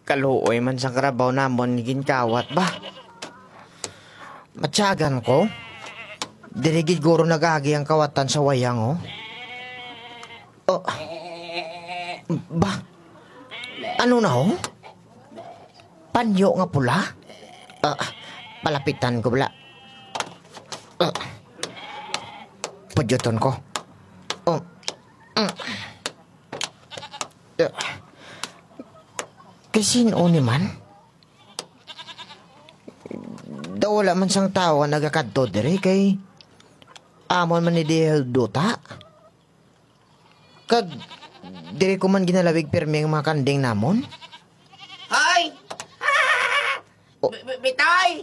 Kaluoy man sa karabaw namon ginkawat ba? Matyagan ko. Dirigid guro nagagi ang kawatan sa wayang oh. Oh. Ba? Ano na oh? Panyo nga pula? Palapitan ko bala. Pudyoton ko. Kasi ni man? Daw wala man sang tao nga nagakadto dire kay amon man ni Duta. Kag dire ko man ginalawig pirmi ang mga kanding namon. Hoy! Bitoy!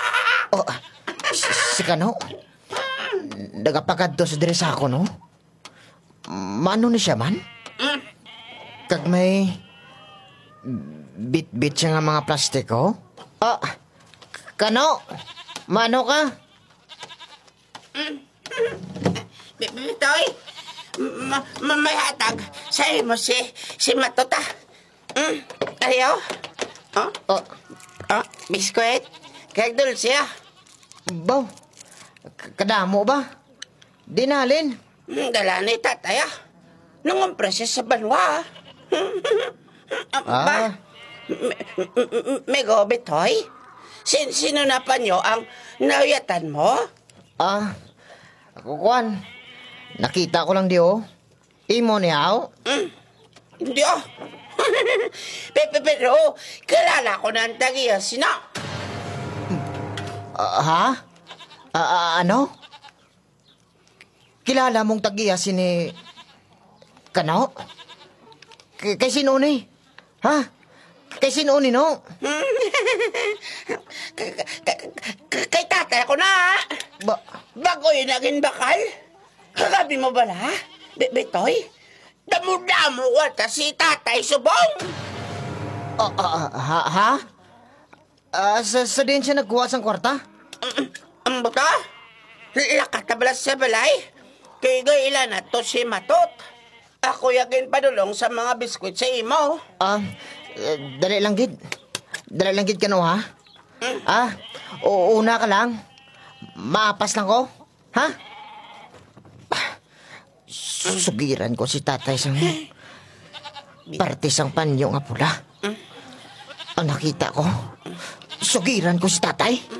Si Kano? Nagapakadto sa dire sa ako, no? Mano ni siya man? Kag may bit-bit siya nga mga plastiko? Kano? Mano ka? Bitoy! May hatag sa imo si Matuta. Ayaw? Biskwit? Kag dulce ah. Baw, kadamo ba? Dinalin. Dala ni tatay ah. Nangumpra siya sa banwa. Ba? Mego, Bitoy? Sino na pa nyo ang nauyatan mo? Kukuan. Nakita ko lang di oh. Imo niyaw? Hindi ah. Pero, kilala ko na ang tagiya sina. Ano? Kilala mong tagiya sini... Kano? Kay sino ni? Ha? Kay sino ni, no? Kay tatay ko na. Bago yun naging bakal. Kagabi mo ba na? Betoy? Damo-damo wata si tatay subong. Sa din siya nagkuha sang kwarta? Ang buta? Lakatablas sa balay? Kaya gailan na to si Matot. Ako yagin padulong sa mga biskwit sa imo. Dali lang gid. Dali lang gid ka no, ha? Una ka lang. Maapas lang ko. Ha? Susugiran ko si tatay sang parte sang panyo nga pula. Ang nakita ko, sugiran ko si tatay.